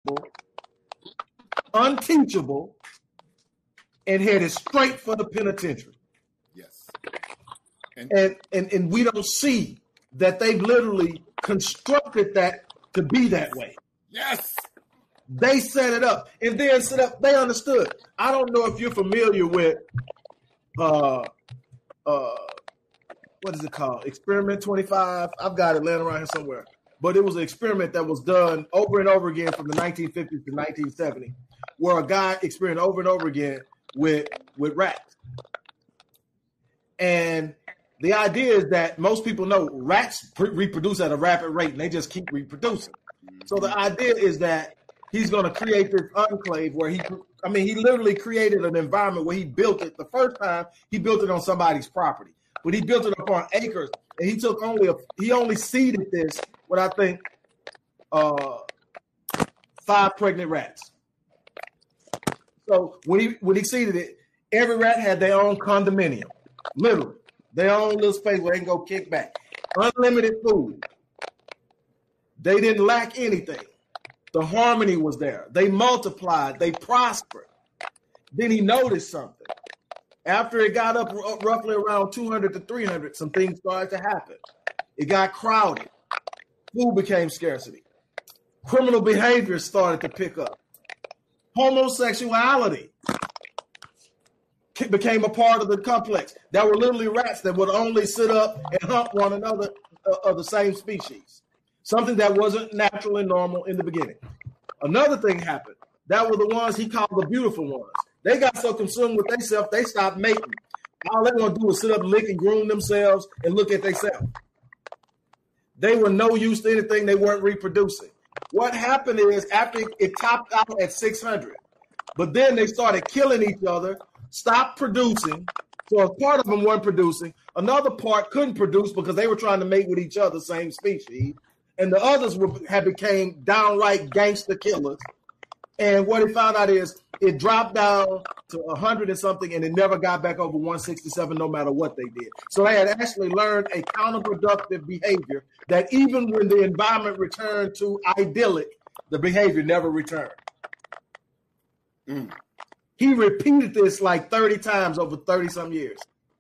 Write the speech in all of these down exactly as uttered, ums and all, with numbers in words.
people, unteachable, and headed straight for the penitentiary. Yes. And, and, and, and we don't see that they've literally constructed that to be that way. Yes. They set it up. And then set up, they understood. I don't know if you're familiar with, uh, uh, what is it called? Experiment twenty-five. I've got it laying around here somewhere. But it was an experiment that was done over and over again from the nineteen fifties to nineteen seventy, where a guy experimented over and over again with, with rats. And the idea is that most people know rats pre- reproduce at a rapid rate, and they just keep reproducing. So the idea is that he's going to create this enclave where he, I mean, he literally created an environment where he built it. The first time he built it on somebody's property, but he built it upon acres, and he took only a, he only seeded this with, I think, uh, five pregnant rats. So when he when he seeded it, every rat had their own condominium, literally their own little space where they can go kick back, unlimited food. They didn't lack anything. The harmony was there. They multiplied. They prospered. Then he noticed something. After it got up r- roughly around two hundred to three hundred, some things started to happen. It got crowded. Food became scarcity. Criminal behavior started to pick up. Homosexuality became a part of the complex. There were literally rats that would only sit up and hump one another uh, of the same species. Something that wasn't natural and normal in the beginning. Another thing happened. That were the ones he called the beautiful ones. They got so consumed with themselves, they stopped mating. All they want to do is sit up, lick, and groom themselves and look at themselves. They were no use to anything. They weren't reproducing. What happened is after it topped out at six hundred, but then they started killing each other, stopped producing. So a part of them weren't producing. Another part couldn't produce because they were trying to mate with each other, same species. And the others were, had became downright gangster killers. And what he found out is it dropped down to one hundred and something, and it never got back over one sixty-seven no matter what they did. So they had actually learned a counterproductive behavior that even when the environment returned to idyllic, the behavior never returned. Mm. He repeated this like thirty times over thirty-some years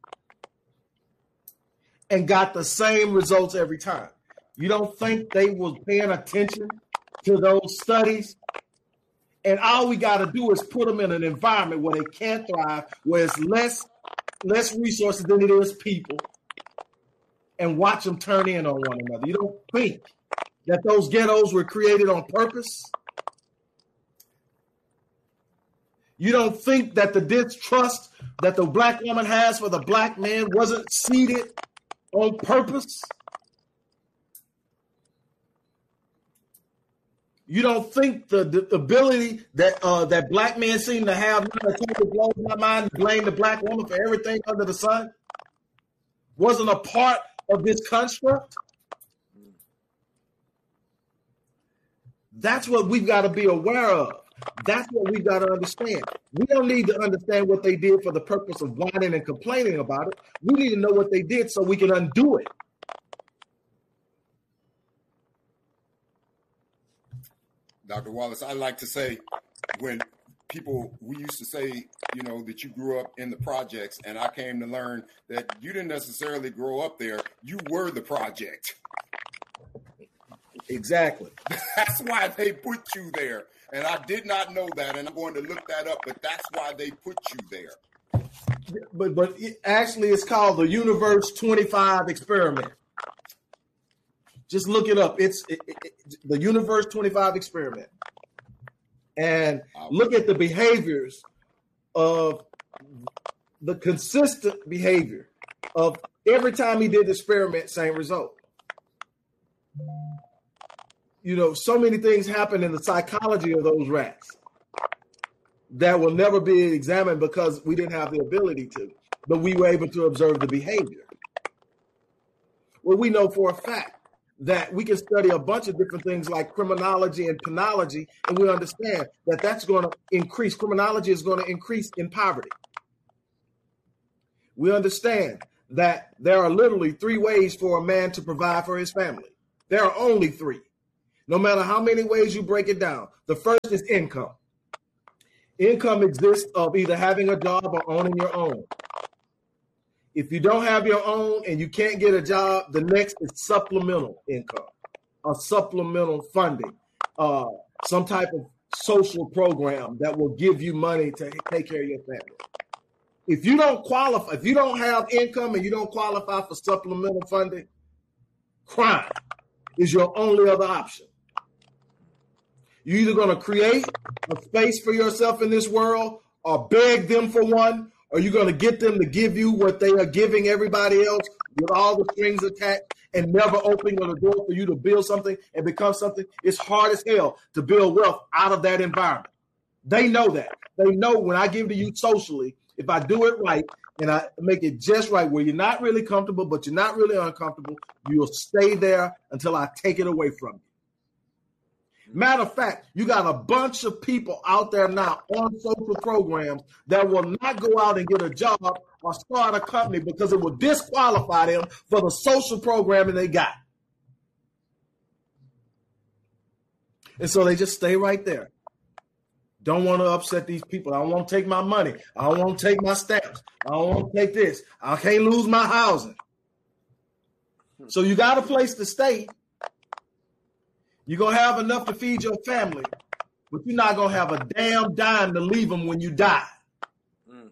and got the same results every time. You don't think they was paying attention to those studies? And all we got to do is put them in an environment where they can't thrive, where it's less, less resources than it is people, and watch them turn in on one another. You don't think that those ghettos were created on purpose? You don't think that the distrust that the black woman has for the black man wasn't seeded on purpose? You don't think the, the ability that uh, that black men seem to have totally blows my mind to blame the black woman for everything under the sun wasn't a part of this construct? That's what we've got to be aware of. That's what we've got to understand. We don't need to understand what they did for the purpose of whining and complaining about it. We need to know what they did so we can undo it. Doctor Wallace, I like to say when people, we used to say, you know, that you grew up in the projects, and I came to learn that you didn't necessarily grow up there. You were the project. Exactly. That's why they put you there. And I did not know that, and I'm going to look that up, but that's why they put you there. But but it, actually, it's called the Universe twenty-five experiment. Just look it up. It's it, it, the Universe twenty-five experiment. And look at the behaviors of the consistent behavior of every time he did the experiment, same result. You know, so many things happen in the psychology of those rats that will never be examined because we didn't have the ability to, but we were able to observe the behavior. Well, we know for a fact that we can study a bunch of different things like criminology and penology, and we understand that that's going to increase. Criminology is going to increase in poverty. We understand that there are literally three ways for a man to provide for his family. There are only three. No matter how many ways you break it down. The first is income. Income exists of either having a job or owning your own. If you don't have your own and you can't get a job, the next is supplemental income, a supplemental funding, uh, some type of social program that will give you money to take care of your family. If you don't qualify, if you don't have income and you don't qualify for supplemental funding, crime is your only other option. You're either going to create a space for yourself in this world or beg them for one, or you're going to get them to give you what they are giving everybody else with all the strings attached and never opening the door for you to build something and become something. It's hard as hell to build wealth out of that environment. They know that. They know when I give to you socially, if I do it right and I make it just right where you're not really comfortable, but you're not really uncomfortable, you'll stay there until I take it away from you. Matter of fact, you got a bunch of people out there now on social programs that will not go out and get a job or start a company because it will disqualify them for the social programming they got. And so they just stay right there. Don't want to upset these people. I don't want to take my money. I don't want to take my stamps. I don't want to take this. I can't lose my housing. So you got a place to stay. You're going to have enough to feed your family, but you're not going to have a damn dime to leave them when you die. Mm.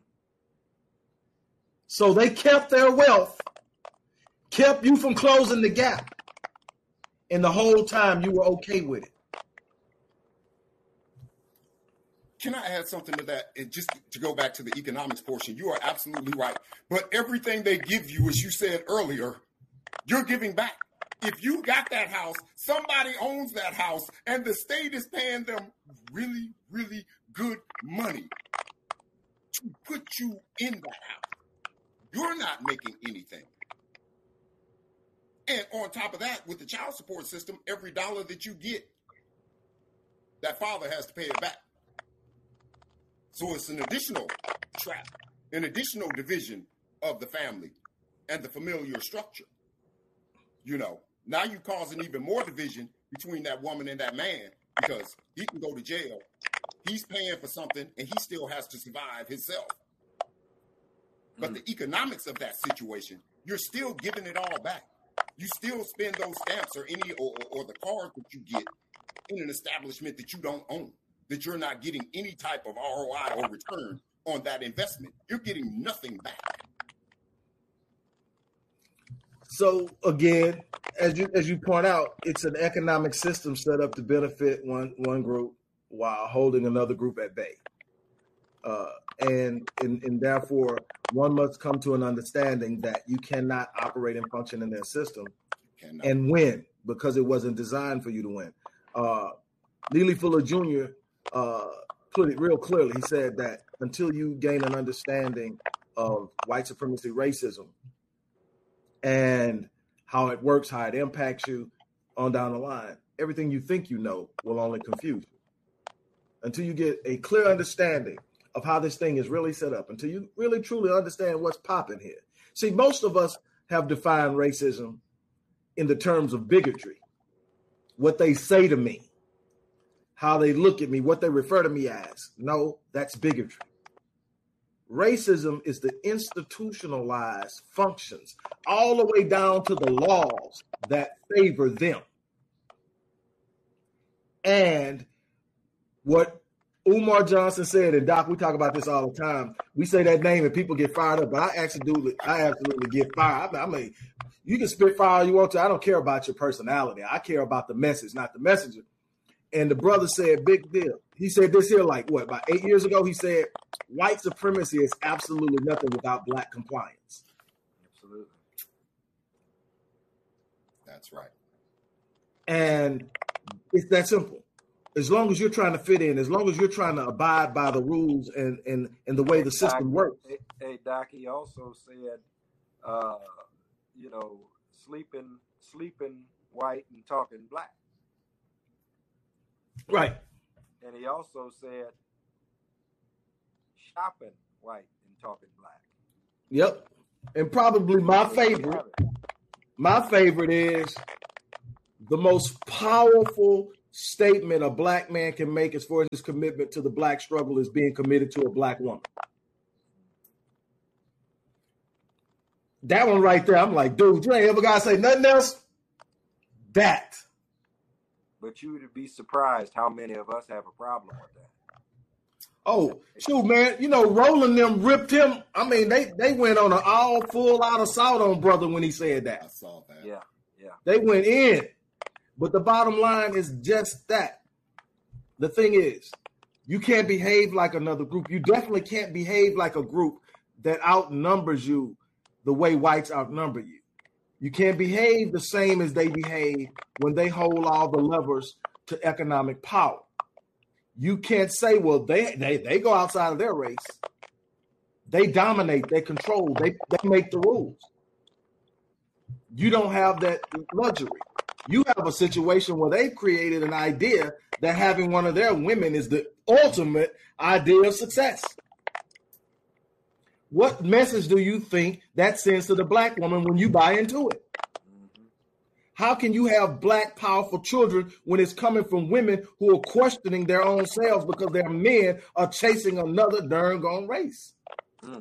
So they kept their wealth, kept you from closing the gap, and the whole time you were okay with it. Can I add something to that? And just to go back to the economics portion, you are absolutely right. But everything they give you, as you said earlier, you're giving back. If you got that house, somebody owns that house, and the state is paying them really, really good money to put you in that house. You're not making anything. And on top of that, with the child support system, every dollar that you get, that father has to pay it back. So it's an additional trap, an additional division of the family and the familial structure. You know, now you're causing even more division between that woman and that man because he can go to jail. He's paying for something and he still has to survive himself. But the economics of that situation, you're still giving it all back. You still spend those stamps or any or, or the card that you get in an establishment that you don't own, that you're not getting any type of R O I or return on that investment. You're getting nothing back. So again, as you as you point out, it's an economic system set up to benefit one one group while holding another group at bay. Uh, and, and and therefore, one must come to an understanding that you cannot operate and function in their system and win because it wasn't designed for you to win. Uh, Neely Fuller Junior uh, put it real clearly. He said that until you gain an understanding of white supremacy racism and how it works, how it impacts you on down the line, everything you think you know will only confuse you. Until you get a clear understanding of how this thing is really set up, until you really truly understand what's popping here. See, most of us have defined racism in the terms of bigotry, what they say to me, how they look at me, what they refer to me as. No, that's bigotry. Racism is the institutionalized functions all the way down to the laws that favor them. And what Umar Johnson said, and Doc, we talk about this all the time. We say that name and people get fired up, but I absolutely, I absolutely get fired. I mean, you can spit fire all you want to. I don't care about your personality. I care about the message, not the messenger. And the brother said, big deal. He said this here like, what, about eight years ago? He said, white supremacy is absolutely nothing without black compliance. Absolutely. That's right. And it's that simple. As long as you're trying to fit in, as long as you're trying to abide by the rules and, and, and the way hey, the system Doc, works. Hey, hey, Doc, he also said, uh, you know, sleeping, sleeping white and talking black. Right. And he also said, shopping white and talking black. Yep. And probably my favorite, my favorite is the most powerful statement a black man can make as far as his commitment to the black struggle is being committed to a black woman. That one right there, I'm like, dude, you ain't ever got to say nothing else? That. But you would be surprised how many of us have a problem with that. Oh, shoot, man. You know, Roland them ripped him. I mean, they, they went on an all full out assault on brother when he said that. I saw that. Yeah, yeah. They went in. But the bottom line is just that. The thing is, you can't behave like another group. You definitely can't behave like a group that outnumbers you the way whites outnumber you. You can't behave the same as they behave when they hold all the levers to economic power. You can't say, well, they they, they go outside of their race. They dominate, they control, they, they make the rules. You don't have that luxury. You have a situation where they've created an idea that having one of their women is the ultimate idea of success. What message do you think that sends to the black woman when you buy into it? Mm-hmm. How can you have black powerful children when it's coming from women who are questioning their own selves because their men are chasing another darn gone race? Mm.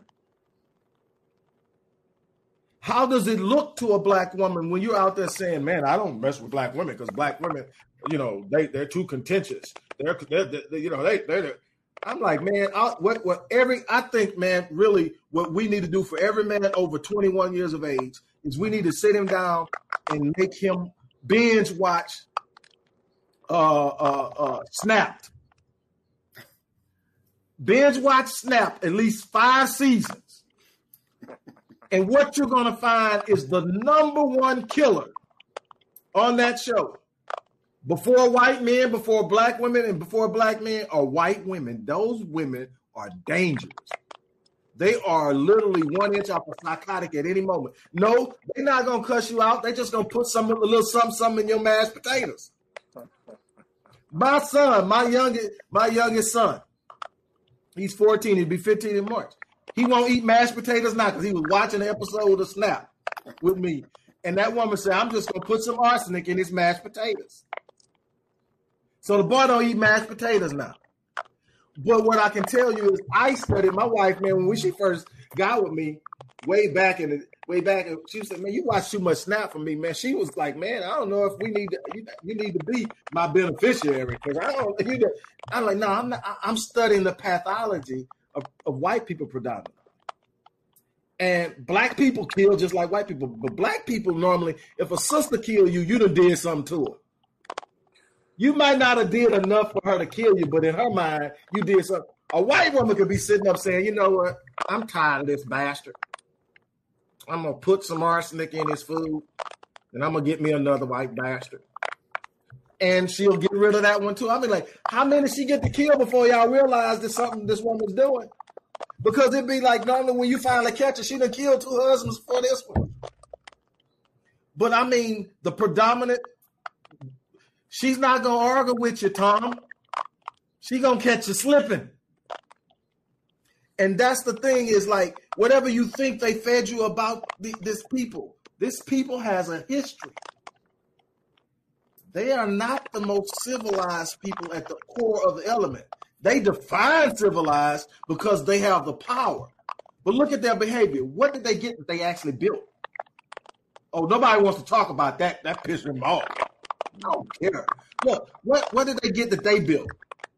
How does it look to a black woman when you're out there saying, man, I don't mess with black women because black women, you know, they, they're too contentious. They're, they're, they're you know, they, they're, I'm like, man, I, what, what every, I think, man, really what we need to do for every man over twenty-one years of age is we need to sit him down and make him binge watch uh, uh, uh, Snapped. Binge watch Snapped at least five seasons. And what you're going to find is the number one killer on that show, before white men, before black women, and before black men, are white women. Those women are dangerous. They are literally one inch off a psychotic at any moment. No, they're not going to cuss you out. They're just going to put some a little something, something in your mashed potatoes. My son, my youngest, my youngest son, he's fourteen. He'll be fifteen in March. He won't eat mashed potatoes now because he was watching an episode of Snap with me. And that woman said, I'm just going to put some arsenic in his mashed potatoes. So the boy don't eat mashed potatoes now. But what I can tell you is I studied my wife, man, when she first got with me way back in the way back, and she said, man, you watch too much Snap for me, man. She was like, man, I don't know if we need to, you, you need to be my beneficiary because I don't, you know, I'm like, no, I'm not, I'm studying the pathology Of, of white people predominantly. And black people kill just like white people. But black people normally, if a sister kill you, you done did something to her. You might not have did enough for her to kill you, but in her mind, you did something. A white woman could be sitting up saying, you know what, I'm tired of this bastard. I'm going to put some arsenic in his food, and I'm going to get me another white bastard. And she'll get rid of that one too. I mean, like, how many she get to kill before y'all realize there's something this woman's doing? Because it'd be like normally when you finally catch her, she done killed two husbands for this one. But I mean, the predominant, she's not gonna argue with you, Tom. She gonna catch you slipping. And that's the thing is like, whatever you think they fed you about the, this people, this people has a history. They are not the most civilized people at the core of the element. They define civilized because they have the power. But look at their behavior. What did they get that they actually built? Oh, nobody wants to talk about that. That pissed them off. I don't care. Look, what, what did they get that they built?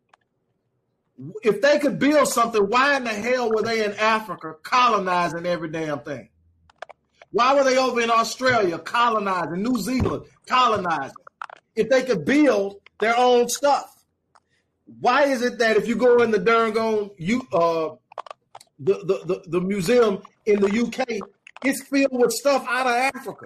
If they could build something, why in the hell were they in Africa colonizing every damn thing? Why were they over in Australia colonizing, New Zealand colonizing? If they could build their own stuff, why is it that if you go in the Durngone, you uh, the, the the the museum in the U K, it's filled with stuff out of Africa?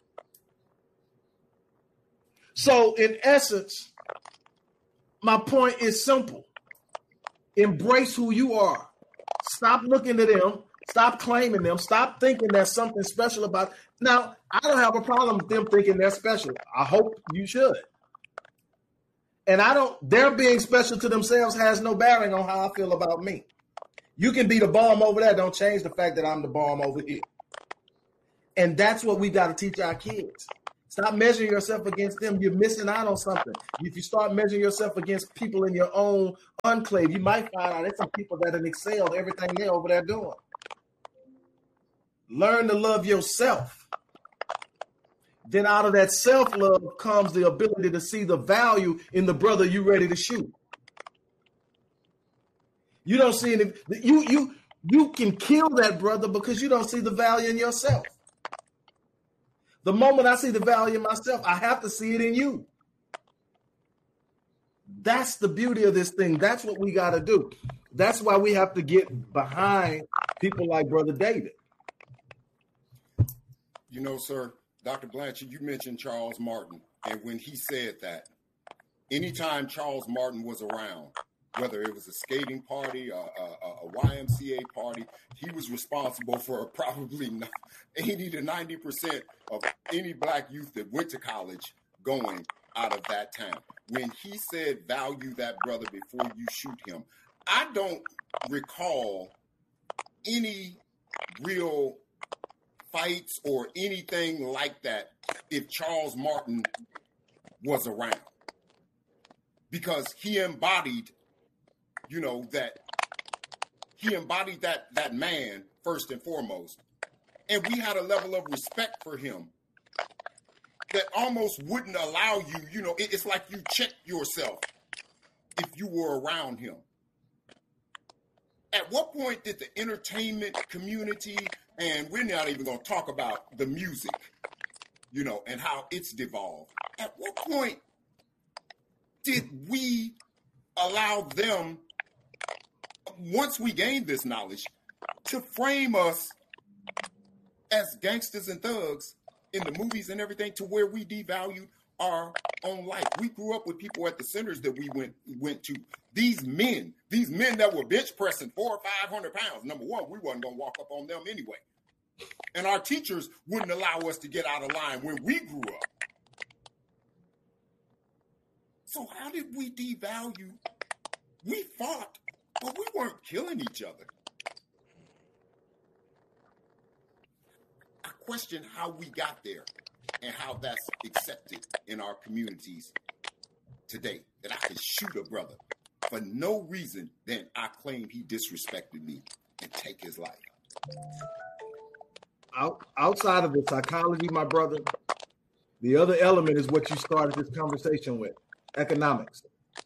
So, in essence, my point is simple: embrace who you are. Stop looking at them. Stop claiming them. Stop thinking there's something special about. Now, I don't have a problem with them thinking they're special. I hope you should. And I don't, their being special to themselves has no bearing on how I feel about me. You can be the bomb over there. Don't change the fact that I'm the bomb over here. And that's what we got to teach our kids. Stop measuring yourself against them. You're missing out on something. If you start measuring yourself against people in your own enclave, you might find out there's some people that have excelled everything they're over there doing. Learn to love yourself. Then out of that self-love comes the ability to see the value in the brother you ready to shoot. You don't see any, you you you can kill that brother because you don't see the value in yourself. The moment I see the value in myself, I have to see it in you. That's the beauty of this thing. That's what we got to do. That's why we have to get behind people like Brother David. You know, sir, Doctor Blanchard, you mentioned Charles Martin. And when he said that, anytime Charles Martin was around, whether it was a skating party, a, a, a Y M C A party, he was responsible for probably eighty to ninety percent of any black youth that went to college going out of that town. When he said, value that brother before you shoot him, I don't recall any real fights or anything like that if Charles Martin was around, because he embodied You know, that he embodied that that man first and foremost. And we had a level of respect for him that almost wouldn't allow you, you know, it, it's like you check yourself if you were around him. At what point did the entertainment community, and we're not even going to talk about the music, you know, and how it's devolved. At what point did we allow them, once we gained this knowledge, to frame us as gangsters and thugs in the movies and everything, to where we devalued our own life? We grew up with people at the centers that we went went to. These men, these men that were bench pressing four or five hundred pounds. Number one, we wasn't gonna walk up on them anyway, and our teachers wouldn't allow us to get out of line when we grew up. So how did we devalue? We fought, but we weren't killing each other. I question how we got there and how that's accepted in our communities today, that I can shoot a brother for no reason, then I claim he disrespected me and take his life. Out, outside of the psychology, my brother, the other element is what you started this conversation with, economics.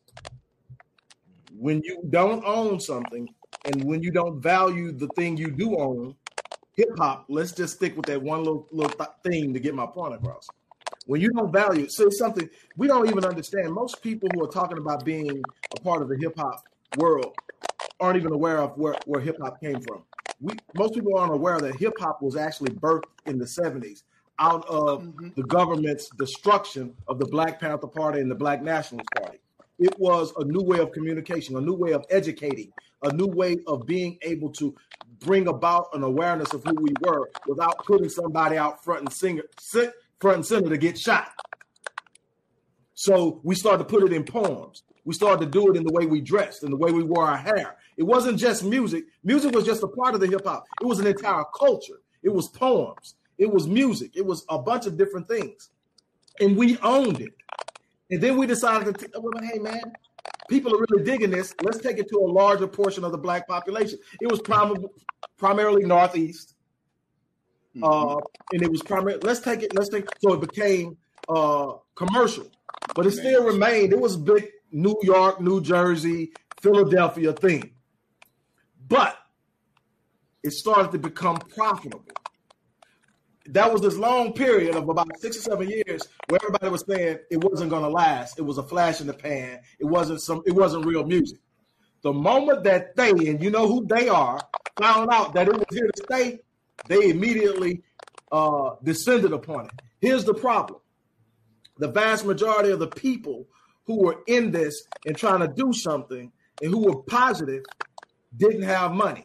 When you don't own something and when you don't value the thing you do own, hip hop, let's just stick with that one little, little th- thing to get my point across. When you don't value, so it's something we don't even understand. Most people who are talking about being a part of the hip hop world aren't even aware of where, where hip hop came from. We most people aren't aware that hip hop was actually birthed in the seventies out of mm-hmm. the government's destruction of the Black Panther Party and the Black Nationalist Party. It was a new way of communication, a new way of educating, a new way of being able to bring about an awareness of who we were without putting somebody out front and singer, sit front and center to get shot. So we started to put it in poems. We started to do it in the way we dressed and the way we wore our hair. It wasn't just music. Music was just a part of the hip hop. It was an entire culture. It was poems. It was music. It was a bunch of different things. And we owned it. And then we decided to, well, hey, man, people are really digging this. Let's take it to a larger portion of the Black population. It was prim- primarily Northeast. Mm-hmm. Uh, and it was primarily, let's take it, let's take, so it became uh, commercial. But it still remained, it was a big New York, New Jersey, Philadelphia thing. But it started to become profitable. That was this long period of about six or seven years where everybody was saying it wasn't going to last. It was a flash in the pan. It wasn't some. It wasn't real music. The moment that they, and you know who they are, found out that it was here to stay, they immediately uh, descended upon it. Here's the problem: the vast majority of the people who were in this and trying to do something and who were positive didn't have money.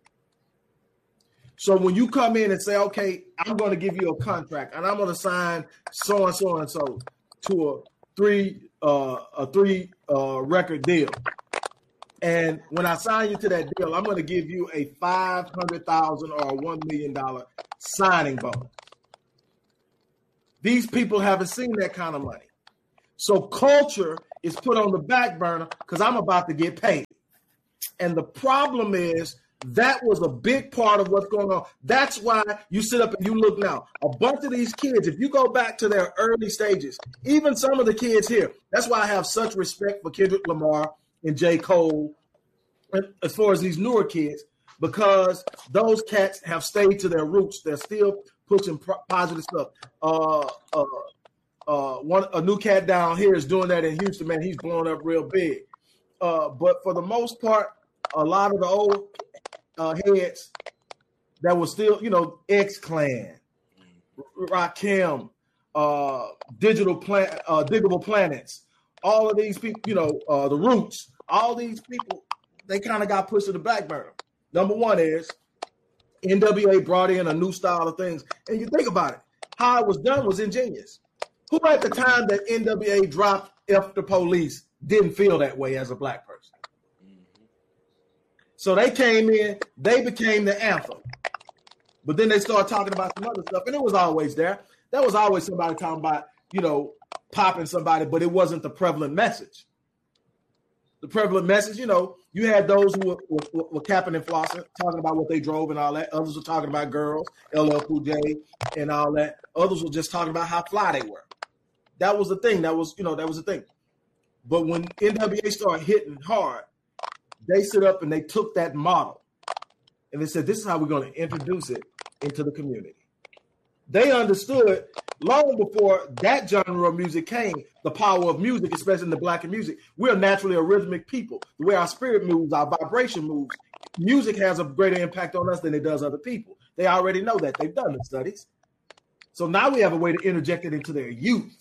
So when you come in and say, okay, I'm going to give you a contract and I'm going to sign so and so and so to a three uh, a three uh, record deal, and when I sign you to that deal, I'm going to give you a five hundred thousand or a one million dollar signing bonus. These people haven't seen that kind of money. So culture is put on the back burner because I'm about to get paid. And the problem is that was a big part of what's going on. That's why you sit up and you look now. A bunch of these kids, if you go back to their early stages, even some of the kids here, that's why I have such respect for Kendrick Lamar and J. Cole, as far as these newer kids, because those cats have stayed to their roots. They're still pushing pro- positive stuff. Uh, uh, uh, one a new cat down here is doing that in Houston, man. He's blowing up real big. Uh, but for the most part, a lot of the old uh, heads that were still, you know, X-Clan, Rakim, uh, Digital Plan, uh, Diggable Planets, all of these people, you know, uh, the Roots, all these people, they kind of got pushed to the back burner. Number one is N W A brought in a new style of things. And you think about it, how it was done was ingenious. Who at the time that N W A dropped F the Police didn't feel that way as a black person? Mm-hmm. So they came in, they became the anthem. But then they started talking about some other stuff, and it was always there. There was always somebody talking about, you know, popping somebody, but it wasn't the prevalent message. The prevalent message, you know, you had those who were, were, were capping and flossing, talking about what they drove and all that. Others were talking about girls, L L Cool J and all that. Others were just talking about how fly they were. That was the thing. That was, you know, that was the thing. But when N W A started hitting hard, they stood up and they took that model and they said, this is how we're going to introduce it into the community. They understood long before that genre of music came, the power of music, especially in the black music. We're naturally a rhythmic people. The way our spirit moves, our vibration moves, music has a greater impact on us than it does other people. They already know that. They've done the studies. So now we have a way to interject it into their youth.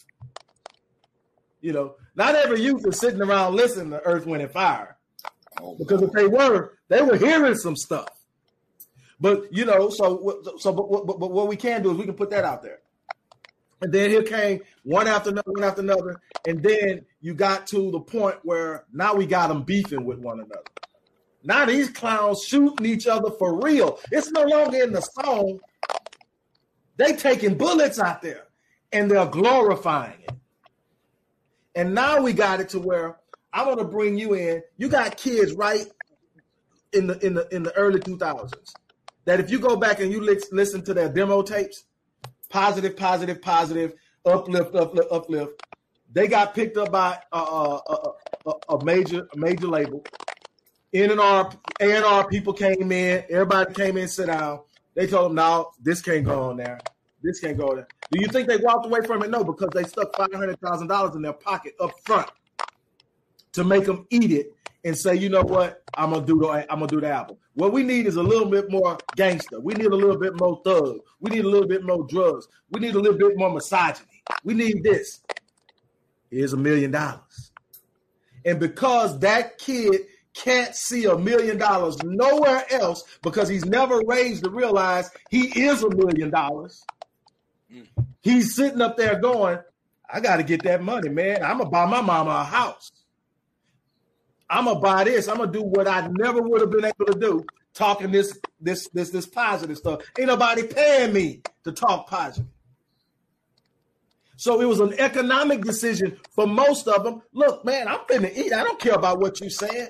You know, not every youth is sitting around listening to Earth, Wind, and Fire. Oh, because if they were, they were hearing some stuff. But, you know, so so but, but, but what we can do is we can put that out there. And then here came one after another, one after another. And then you got to the point where now we got them beefing with one another. Now these clowns shooting each other for real. It's no longer in the song. They taking bullets out there and they're glorifying it. And now we got it to where I want to bring you in. You got kids right in the in the in the early two thousands that if you go back and you li- listen to their demo tapes, positive, positive, positive, uplift, uplift, uplift. They got picked up by a, a, a, a major a major label. N and R, A and R people came in. Everybody came in, sit down. They told them, no, this can't go on there. This can't go there. Do you think they walked away from it? No, because they stuck five hundred thousand dollars in their pocket up front to make them eat it and say, you know what, I'm gonna do the I'm gonna do the album. What we need is a little bit more gangster. We need a little bit more thug. We need a little bit more drugs. We need a little bit more misogyny. We need this. Here's a million dollars. And because that kid can't see a million dollars nowhere else because he's never raised to realize he is a million dollars, he's sitting up there going, I got to get that money, man. I'm going to buy my mama a house. I'm going to buy this. I'm going to do what I never would have been able to do, talking this, this, this, this positive stuff. Ain't nobody paying me to talk positive. So it was an economic decision for most of them. Look, man, I'm finna eat. I don't care about what you saying.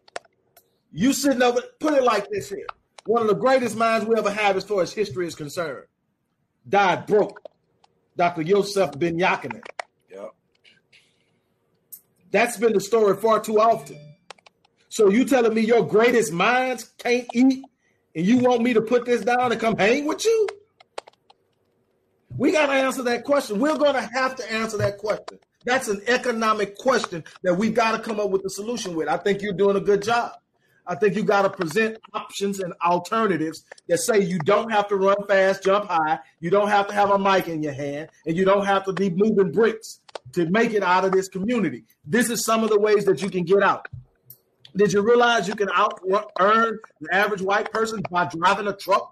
You sitting over, put it like this here. One of the greatest minds we ever have as far as history is concerned died broke. Doctor Yosef Ben Yakinen. Yep. That's been the story far too often. So you telling me your greatest minds can't eat and you want me to put this down and come hang with you? We got to answer that question. We're going to have to answer that question. That's an economic question that we got to come up with a solution with. I think you're doing a good job. I think you got to present options and alternatives that say you don't have to run fast, jump high, you don't have to have a mic in your hand, and you don't have to be moving bricks to make it out of this community. This is some of the ways that you can get out. Did you realize you can out earn the average white person by driving a truck?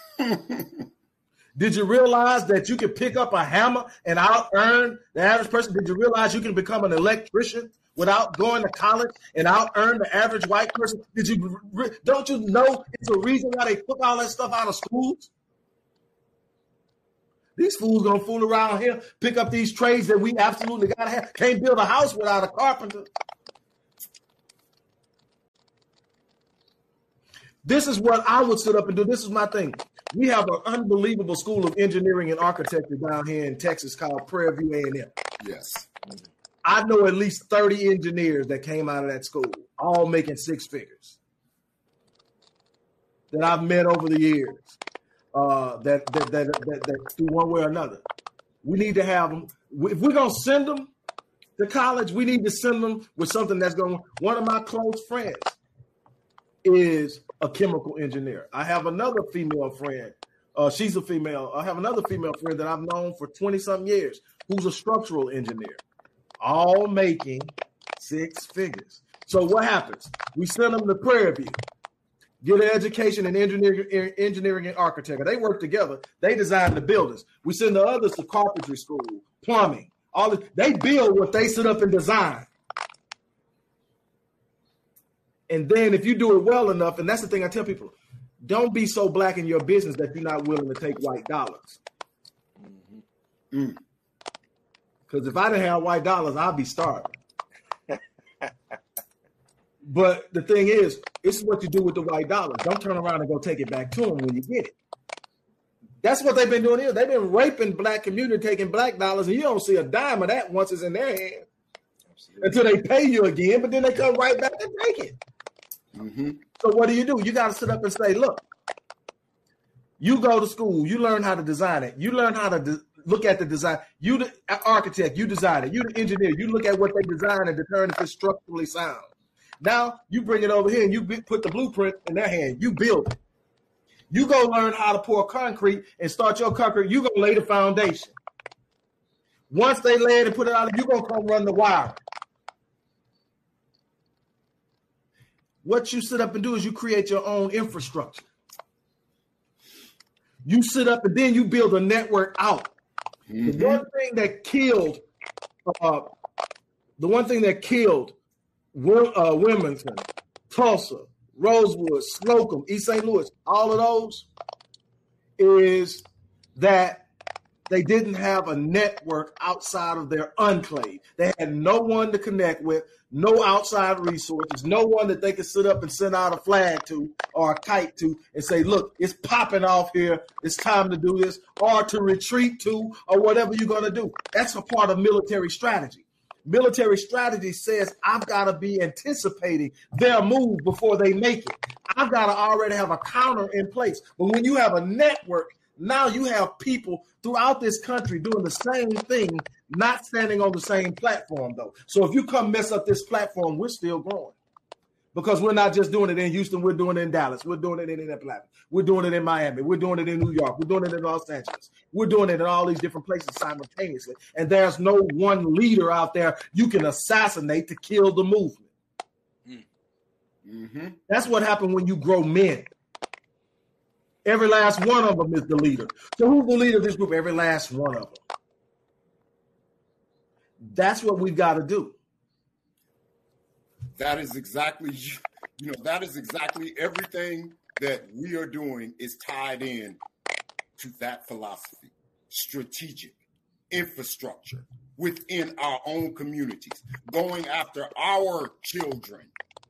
Did you realize that you can pick up a hammer and out earn the average person? Did you realize you can become an electrician without going to college and out earn the average white person? Did you don't you know it's a reason why they took all that stuff out of schools? These fools gonna fool around here, pick up these trades that we absolutely gotta have. Can't build a house without a carpenter. This is what I would sit up and do. This is my thing. We have an unbelievable school of engineering and architecture down here in Texas called Prairie View A and M. Yes. I know at least thirty engineers that came out of that school, all making six figures, that I've met over the years, uh, that, that, that, that, that do one way or another. We need to have them. If we're going to send them to college, we need to send them with something that's going to, one of my close friends is a chemical engineer. I have another female friend. Uh, she's a female. I have another female friend that I've known for twenty something years who's a structural engineer, all making six figures. So what happens? We send them to Prairie View, get an education in engineering, engineering and architecture. They work together. They design the buildings. We send the others to carpentry school, plumbing. All this. They build what they sit up and design. And then if you do it well enough, and that's the thing I tell people, don't be so black in your business that you're not willing to take white dollars. Because mm. if I didn't have white dollars, I'd be starving. But the thing is, this is what you do with the white dollars. Don't turn around and go take it back to them when you get it. That's what they've been doing here. They've been raping black community, taking black dollars, and you don't see a dime of that once it's in their hand. Absolutely. Until they pay you again, but then they come right back and take it. Mm-hmm. So what do you do? You got to sit up and say, look, you go to school, you learn how to design it. You learn how to de- look at the design. You the architect, you design it. You the engineer, you look at what they design and determine if it's structurally sound. Now you bring it over here and you be, put the blueprint in their hand. You build it. You go learn how to pour concrete and start your concrete. You're going to lay the foundation. Once they lay it and put it out, you're going to come run the wire. What you sit up and do is you create your own infrastructure. You sit up and then you build a network out. Mm-hmm. The one thing that killed, uh, the one thing that killed uh, Wilmington, Tulsa, Rosewood, Slocum, East Saint Louis, all of those is that they didn't have a network outside of their enclave. They had no one to connect with, no outside resources, no one that they could sit up and send out a flag to or a kite to and say, look, it's popping off here. It's time to do this, or to retreat to, or whatever you're going to do. That's a part of military strategy. Military strategy says I've got to be anticipating their move before they make it. I've got to already have a counter in place. But when you have a network, now you have people throughout this country doing the same thing, not standing on the same platform, though. So if you come mess up this platform, we're still growing. Because we're not just doing it in Houston, we're doing it in Dallas, we're doing it in Indianapolis, we're doing it in Miami, we're doing it in New York, we're doing it in Los Angeles, we're doing it in all these different places simultaneously. And there's no one leader out there you can assassinate to kill the movement. Mm-hmm. That's what happened when you grow men. Every last one of them is the leader. So who's the leader of this group? Every last one of them. That's what we've got to do. That is exactly, you know, that is exactly everything that we are doing is tied in to that philosophy. Strategic infrastructure within our own communities, going after our children.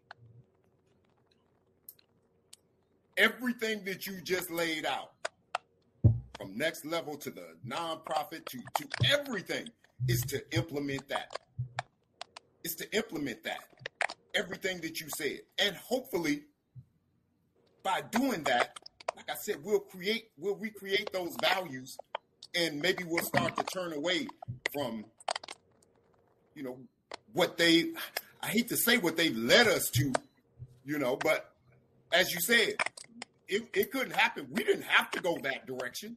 Everything that you just laid out, from next level to the nonprofit to, to everything, is to implement that. It's to implement that. Everything that you said. And hopefully, by doing that, like I said, we'll create, we'll recreate those values, and maybe we'll start to turn away from, you know, what they, I hate to say what they've led us to, you know, but as you said, it, it couldn't happen. We didn't have to go that direction.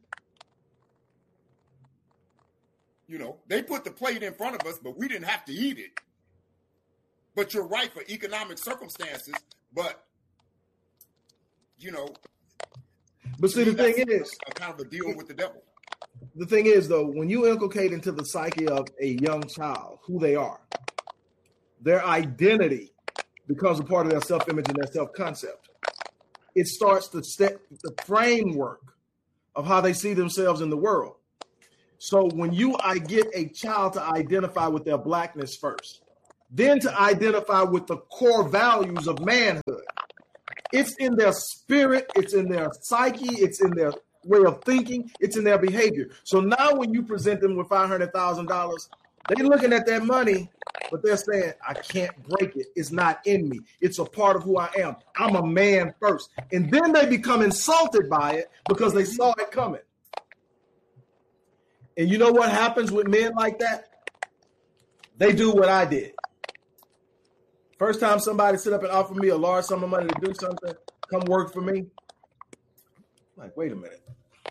You know, they put the plate in front of us, but we didn't have to eat it. But you're right for economic circumstances, but, you know. But see, the thing is, a kind of a deal with the devil. The thing is, though, when you inculcate into the psyche of a young child who they are, their identity becomes a part of their self-image and their self-concept. It starts to set the framework of how they see themselves in the world. So when you I get a child to identify with their blackness first, then to identify with the core values of manhood. It's in their spirit, it's in their psyche, it's in their way of thinking, it's in their behavior. So now when you present them with five hundred thousand dollars, they're looking at their money, but they're saying, I can't break it. It's not in me. It's a part of who I am. I'm a man first. And then they become insulted by it because they saw it coming. And you know what happens with men like that? They do what I did. First time somebody sit up and offer me a large sum of money to do something, come work for me. I'm like, wait a minute.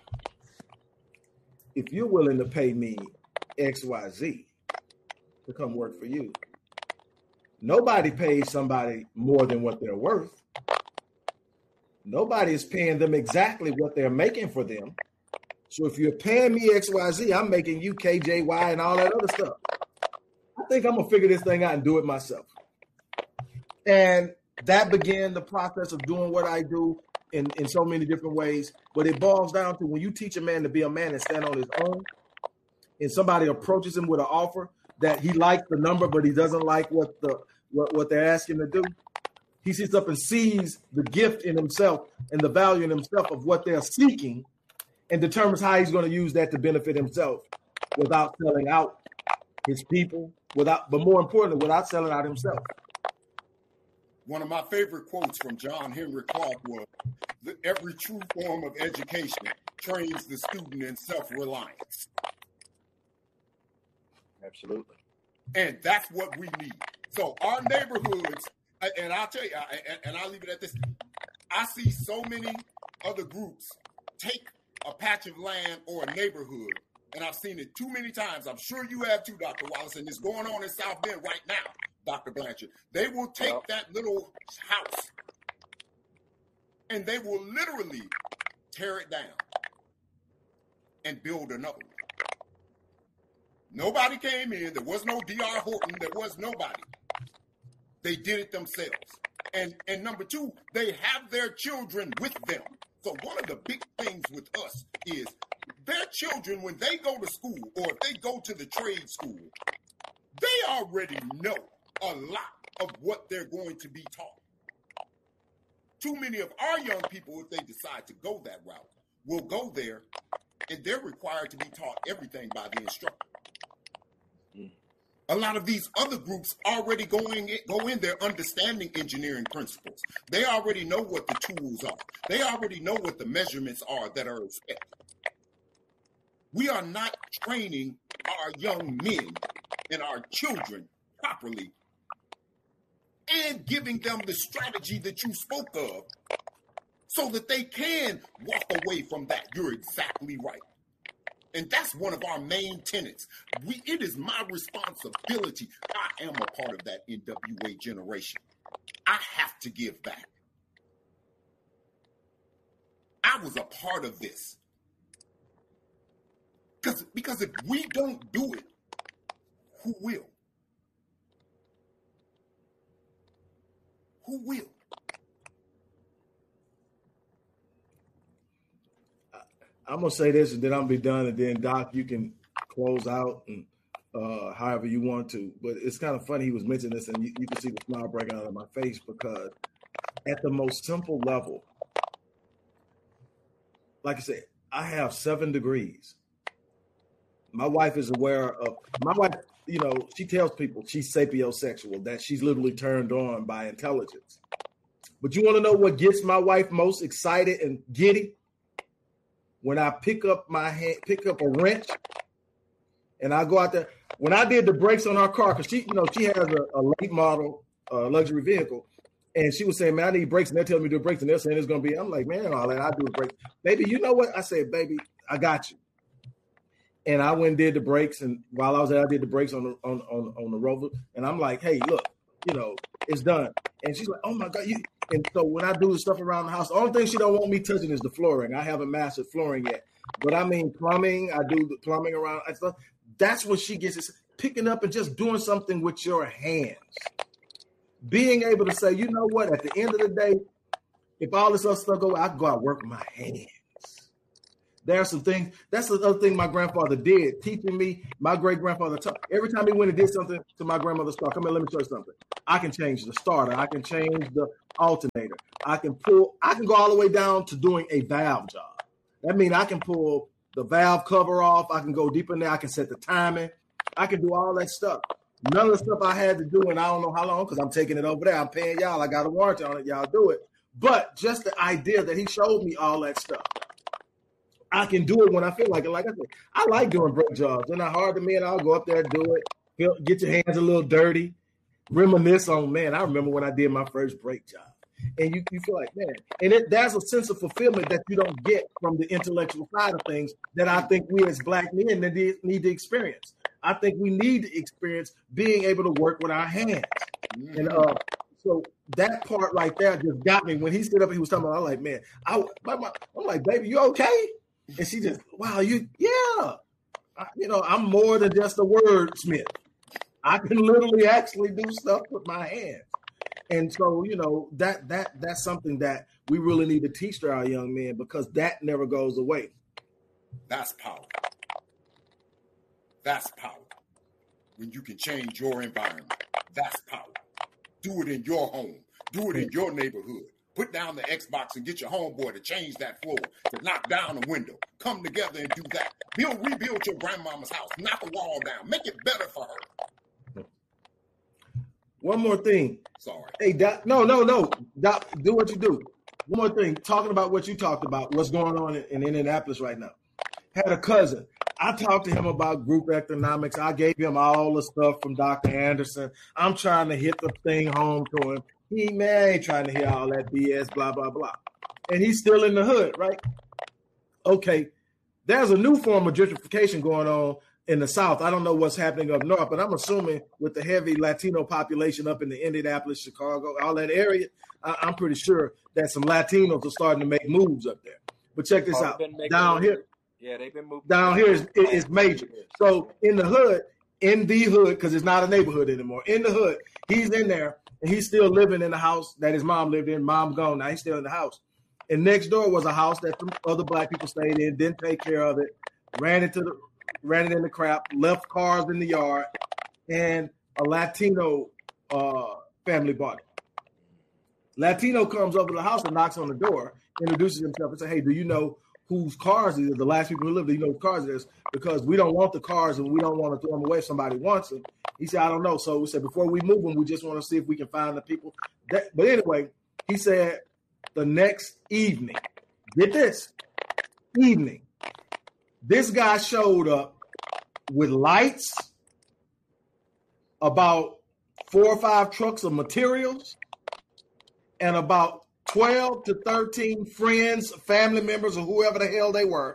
If you're willing to pay me X Y Z to come work for you, nobody pays somebody more than what they're worth. Nobody is paying them exactly what they're making for them. So if you're paying me X Y Z, I'm making you K J Y and all that other stuff. I think I'm going to figure this thing out and do it myself. And that began the process of doing what I do in, in so many different ways. But it boils down to when you teach a man to be a man and stand on his own, and somebody approaches him with an offer that he likes the number, but he doesn't like what the what, what they're asking to do, he sits up and sees the gift in himself and the value in himself of what they're seeking and determines how he's going to use that to benefit himself without selling out his people, without, but more importantly, without selling out himself. One of my favorite quotes from John Henry Clark was, every true form of education trains the student in self-reliance. Absolutely. And that's what we need. So our neighborhoods, and I'll tell you, and I'll leave it at this, I see so many other groups take a patch of land or a neighborhood, and I've seen it too many times. I'm sure you have too, Doctor Wallace, and it's going on in South Bend right now. Doctor Blanchard, they will take well, that little house and they will literally tear it down and build another one. Nobody came in. There was no D R Horton. There was nobody. They did it themselves. And, and number two, they have their children with them. So one of the big things with us is their children, when they go to school or if they go to the trade school, they already know a lot of what they're going to be taught. Too many of our young people, if they decide to go that route, will go there and they're required to be taught everything by the instructor. Mm. A lot of these other groups already going in, go in there understanding engineering principles. They already know what the tools are. They already know what the measurements are that are expected. We are not training our young men and our children properly and giving them the strategy that you spoke of so that they can walk away from that. You're exactly right. And that's one of our main tenets. We, it is my responsibility. I am a part of that N W A generation. I have to give back. I was a part of this. Because because if we don't do it, who will? Who will? I'm going to say this and then I'll be done. And then, Doc, you can close out and uh, however you want to. But it's kind of funny he was mentioning this, and you, you can see the smile breaking out of my face because at the most simple level, like I said, I have seven degrees. My wife is aware of, my wife, you know, she tells people she's sapiosexual, that she's literally turned on by intelligence. But you want to know what gets my wife most excited and giddy? When I pick up my hand, pick up a wrench, and I go out there. When I did the brakes on our car, because she, you know, she has a, a late model uh, luxury vehicle, and she was saying, "Man, I need brakes," and they're telling me to do brakes, and they're saying it's going to be. I'm like, man, all that I do the brakes, baby. You know what? I said, baby, I got you. And I went and did the brakes, and while I was there, I did the brakes on the on on, on the Rover, and I'm like, hey, look, you know, it's done. And she's like, oh my God, you. And so when I do the stuff around the house, the only thing she don't want me touching is the flooring. I haven't mastered flooring yet. But I mean plumbing, I do the plumbing around and stuff. That's what she gets, is picking up and just doing something with your hands. Being able to say, you know what, at the end of the day, if all this other stuff go, I can go out and work with my hands. There are some things. That's the other thing my grandfather did, teaching me. My great grandfather taught. Every time he went and did something to my grandmother's car, come here, let me show you something. I can change the starter. I can change the alternator. I can pull. I can go all the way down to doing a valve job. That means I can pull the valve cover off. I can go deep in there. I can set the timing. I can do all that stuff. None of the stuff I had to do, and I don't know how long, because I'm taking it over there. I'm paying y'all. I got a warranty on it. Y'all do it. But just the idea that he showed me all that stuff. I can do it when I feel like it. Like I said, I like doing brake jobs. They're not hard to me, and I'll go up there and do it. Feel, get your hands a little dirty. Reminisce on, man, I remember when I did my first brake job. And you, you feel like, man, and it, there's a sense of fulfillment that you don't get from the intellectual side of things that I think we as black men need, need to experience. I think we need to experience being able to work with our hands. Mm-hmm. And uh, so that part right there just got me. When he stood up and he was talking about, I was like, man, I, my, my, I'm like, baby, you okay? And she just, wow, you, yeah. I, you know, I'm more than just a wordsmith. I can literally actually do stuff with my hands. And so, you know, that that that's something that we really need to teach to our young men, because that never goes away. That's power. That's power. When you can change your environment, that's power. Do it in your home. Do it in your neighborhood. Put down the Xbox and get your homeboy to change that floor, to knock down a window. Come together and do that. Build, rebuild your grandmama's house. Knock a wall down. Make it better for her. One more thing. Sorry. Hey, Doc, no, no, no. Doc, do what you do. One more thing. Talking about what you talked about, what's going on in, in Indianapolis right now. Had a cousin. I talked to him about group economics. I gave him all the stuff from Doctor Anderson. I'm trying to hit the thing home to him. He, man, ain't trying to hear all that B S, blah, blah, blah. And he's still in the hood, right? Okay. There's a new form of gentrification going on in the South. I don't know what's happening up north, but I'm assuming with the heavy Latino population up in the Indianapolis, Chicago, all that area, I, I'm pretty sure that some Latinos are starting to make moves up there. But check this oh, out. Down moves. here. Yeah, they've been moving. Down here is, is major. So in the hood, in the hood, because it's not a neighborhood anymore, in the hood, he's in there, and he's still living in the house that his mom lived in. Mom gone. Now he's still in the house. And next door was a house that some other black people stayed in, didn't take care of it, ran into the ran it in the crap, left cars in the yard, and a Latino uh, family bought it. Latino comes over to the house and knocks on the door, introduces himself and says, hey, do you know whose cars it is? The last people who live, do you know whose cars it is? Because we don't want the cars and we don't want to throw them away if somebody wants them. He said, I don't know. So we said, before we move them, we just want to see if we can find the people. That, but anyway, he said the next evening, get this, evening, this guy showed up with lights, about four or five trucks of materials, and about twelve to thirteen friends, family members, or whoever the hell they were.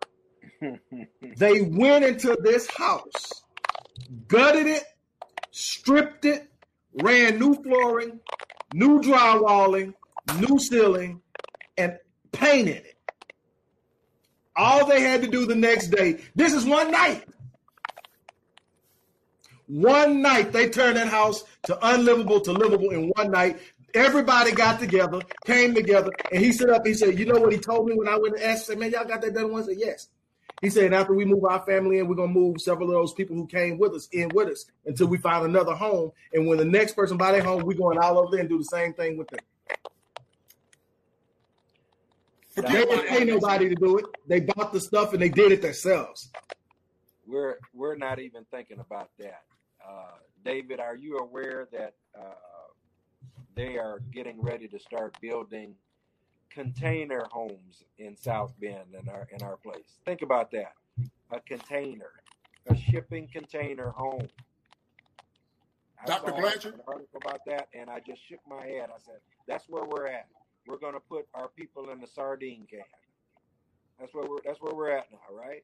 They went into this house, gutted it, stripped it, ran new flooring, new drywalling, new ceiling, and painted it. All they had to do the next day, this is one night. One night, they turned that house to unlivable to livable in one night. Everybody got together, came together, and he stood up and he said, you know what he told me when I went and asked, said, man, y'all got that done once? I said, yes. He said, after we move our family in, we're going to move several of those people who came with us in with us until we find another home. And when the next person buy their home, we're going all over there and do the same thing with them. They didn't pay nobody to do it. They bought the stuff and they did it themselves. We're we're not even thinking about that. Uh, David, are you aware that uh, they are getting ready to start building container homes in South Bend in our in our place? Think about that. A container, a shipping container home. Doctor Blanchard? An article about that, and I just shook my head. I said, that's where we're at. We're going to put our people in the sardine can. That's where we're. That's where we're at now, right?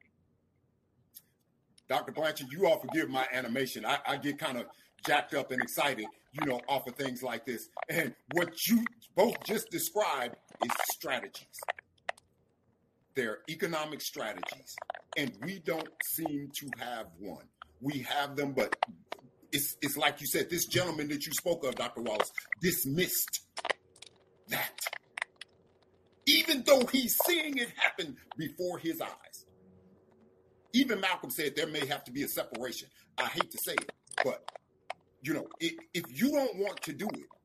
Doctor Blanchard, you all forgive my animation. I, I get kind of jacked up and excited, you know, off of things like this. And what you both just described is strategies. They're economic strategies, and we don't seem to have one. We have them, but it's it's like you said. This gentleman that you spoke of, Doctor Wallace, dismissed that. Even though he's seeing it happen before his eyes. Even Malcolm said there may have to be a separation. I hate to say it, but, you know, if, if you don't want to do it,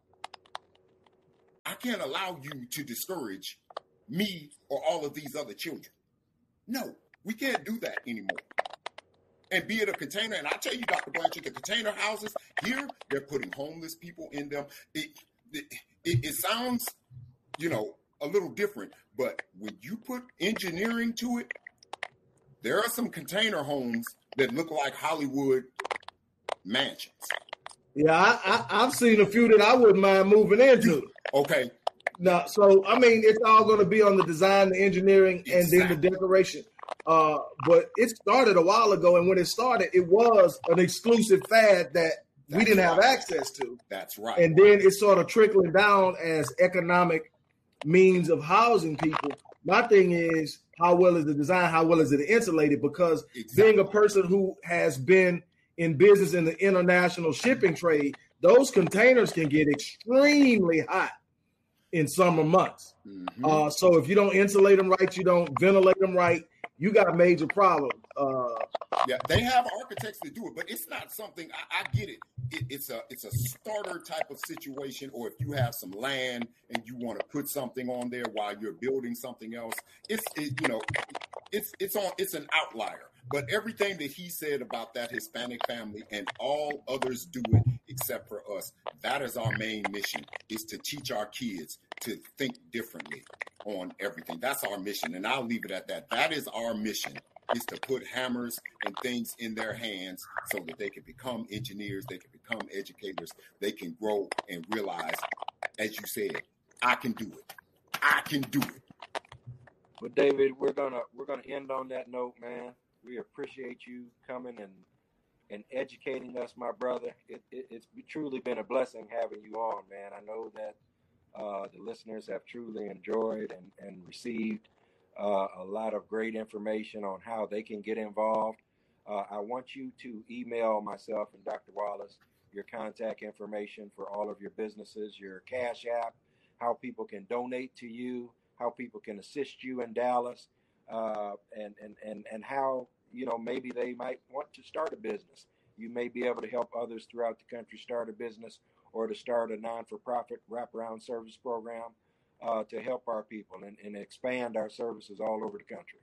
I can't allow you to discourage me or all of these other children. No, we can't do that anymore. And be it a container, and I tell you, Doctor Blanchard, the container houses here, they're putting homeless people in them. It, it, it, it sounds, you know, a little different, but when you put engineering to it, there are some container homes that look like Hollywood mansions. Yeah, I, I, I've seen a few that I wouldn't mind moving into. Okay. Now, so, I mean, it's all going to be on the design, the engineering, and Exactly. then the decoration. Uh, but it started a while ago, and when it started, it was an exclusive fad that we That's didn't have right. access to. That's right. And then it's sort of trickling down as economic means of housing people. My thing is, how well is the design? How well is it insulated? Because Exactly. being a person who has been in business in the international shipping trade, those containers can get extremely hot in summer months. Mhm. Uh, so if you don't insulate them right, you don't ventilate them right, you got a major problem. Uh, Yeah, they have architects that do it, but it's not something. I, I get it. it. It's a it's a starter type of situation, or if you have some land and you want to put something on there while you're building something else, it's it, you know, it's it's on it's an outlier. But everything that he said about that Hispanic family and all others do it except for us. That is our main mission: is to teach our kids to think differently on everything. That's our mission, and I'll leave it at that. That is our mission. Is to put hammers and things in their hands so that they can become engineers, they can become educators, they can grow and realize, as you said, I can do it. I can do it. But David, we're gonna we're gonna end on that note, man. We appreciate you coming and and educating us, my brother. It, it, it's truly been a blessing having you on, man. I know that uh, the listeners have truly enjoyed and, and received Uh, a lot of great information on how they can get involved. Uh, I want you to email myself and Doctor Wallace your contact information for all of your businesses, your Cash App, how people can donate to you, how people can assist you in Dallas, uh, and, and, and, and how, you know, maybe they might want to start a business. You may be able to help others throughout the country start a business or to start a non-for-profit wraparound service program. Uh, to help our people and, and expand our services all over the country.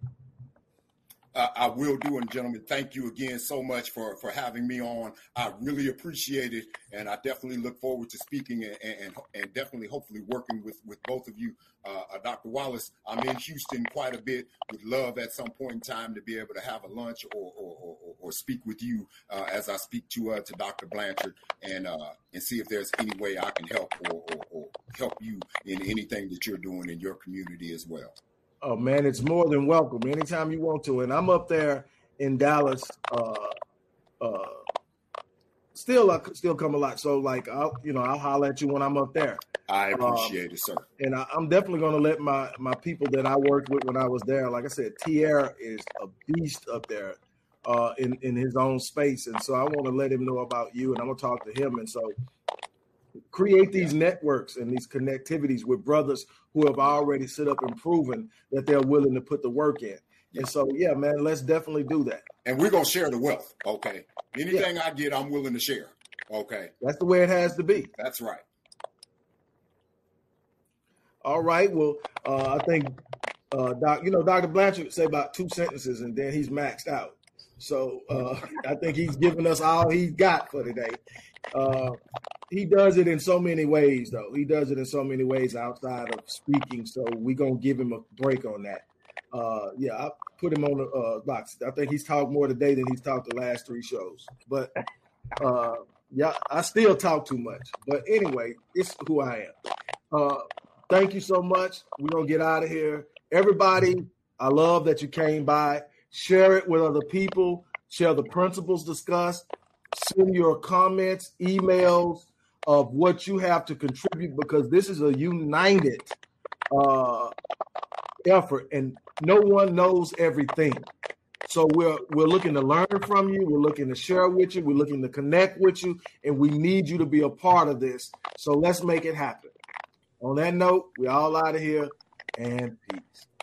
Uh, I will do, and gentlemen, thank you again so much for, for having me on. I really appreciate it, and I definitely look forward to speaking and and, and definitely, hopefully, working with, with both of you. Uh, uh, Doctor Wallace, I'm in Houston quite a bit. Would love at some point in time to be able to have a lunch or or, or, or speak with you uh, as I speak to uh, to Doctor Blanchard and uh, and see if there's any way I can help or, or, or help you in anything that you're doing in your community as well. Oh man, it's more than welcome anytime you want to. And I'm up there in Dallas. Uh, uh, still, I still come a lot. So like, I'll you know, I'll holler at you when I'm up there. I appreciate um, it, sir. And I, I'm definitely going to let my my people that I worked with when I was there. Like I said, Tierra is a beast up there uh, in in his own space, and so I want to let him know about you, and I'm going to talk to him. And so, create these networks and these connectivities with brothers who have already stood up and proven that they're willing to put the work in. Yeah. And so, yeah, man, let's definitely do that. And we're going to share the wealth, okay? Anything yeah. I get, I'm willing to share, okay? That's the way it has to be. That's right. All right. Well, uh, I think, uh, doc, you know, Doctor Blanchard would say about two sentences, and then he's maxed out. So uh, I think he's given us all he's got for today. Uh, he does it in so many ways, though. He does it in so many ways outside of speaking. So we're going to give him a break on that. Uh, yeah, I put him on the uh, box. I think he's talked more today than he's talked the last three shows. But, uh, yeah, I still talk too much. But anyway, it's who I am. Uh, thank you so much. We're going to get out of here. Everybody, I love that you came by. Share it with other people. Share the principles discussed. Send your comments, emails of what you have to contribute, because this is a united uh, effort, and no one knows everything. So we're we're looking to learn from you. We're looking to share with you. We're looking to connect with you, and we need you to be a part of this. So let's make it happen. On that note, we're all out of here. and peace.